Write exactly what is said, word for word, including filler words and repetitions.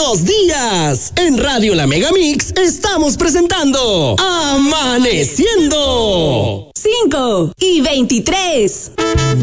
Buenos días. En Radio La Megamix estamos presentando Amaneciendo. cinco y veintitrés.